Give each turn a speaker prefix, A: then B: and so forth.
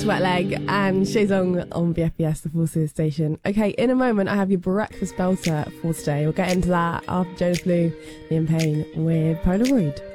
A: Josh Wet Leg and Shazong on BFBS, the Forces station. Okay, in a moment I have your breakfast belter for today. We'll get into that after Jonas Blue, Liam Payne with Polaroid.